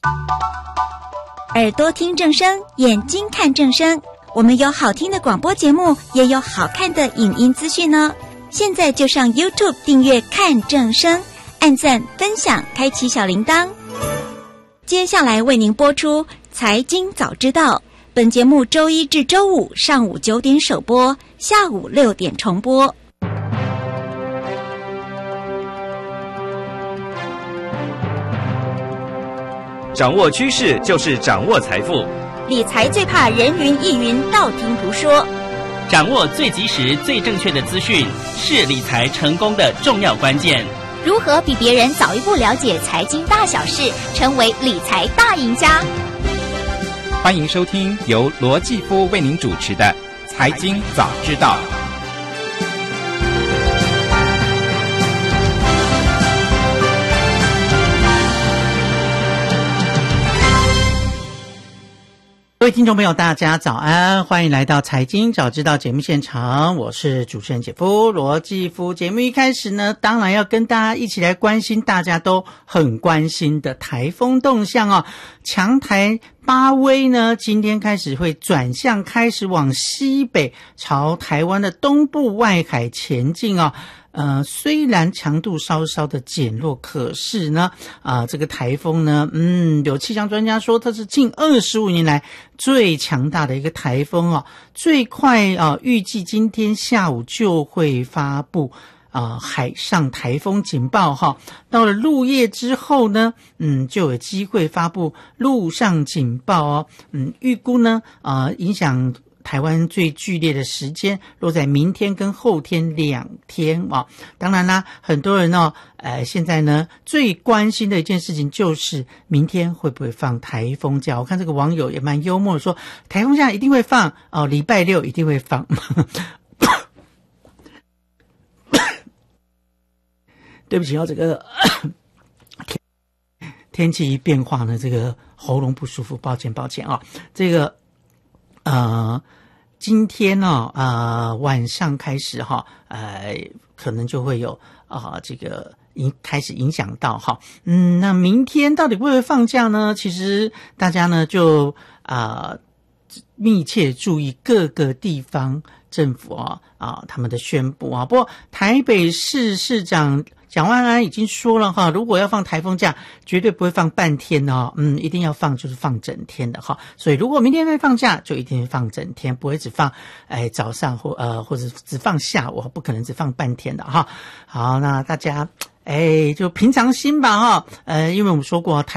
耳朵听正声，眼睛看正声。我们有好听的广播节目，也有好看的影音资讯呢。现在就上 YouTube 订阅看正声，按赞分享，开启小铃铛。接下来为您播出财经早知道，本节目周一至周五上午9点首播，下午6点重播。 掌握趋势就是掌握财富， 理财最怕人云亦云，道听途说。 掌握最及时、最正确的资讯，是理财成功的重要关键。 如何比别人早一步了解财经大小事，成为理财大赢家？ 欢迎收听由罗继夫为您主持的《财经早知道》。 各位听众朋友大家早安，欢迎来到财经早知道节目现场，我是主持人姐夫罗继夫。节目一开始呢，当然要跟大家一起来关心大家都很关心的台风动向哦。强台巴威呢，今天开始会转向，开始往西北朝台湾的东部外海前进哦。虽然强度稍稍的减弱，可是呢，这个台风呢，有气象专家说它是近25年来最强大的一个台风哦，最快预计今天下午就会发布海上台风警报哈。到了入夜之后呢，就有机会发布陆上警报哦。预估呢，影响台湾最剧烈的时间落在明天跟后天2天啊。当然啦，很多人现在呢最关心的一件事情就是明天会不会放台风假。我看这个网友也蛮幽默的说，台风假一定会放哦，礼拜6一定会放。对不起这个天气一变化呢，这个喉咙不舒服，抱歉啊。这个今天晚上开始可能就会有这个开始影响到那明天到底会不会放假呢？其实大家呢就密切注意各个地方政府他们的宣布不过台北市市长蒋万安已经说了如果要放台风假，绝对不会放半天一定要放就是放整天的所以如果明天会放假，就一定会放整天，不会只放早上或者只放下午，不可能只放半天的好，那大家就平常心吧因为我们说过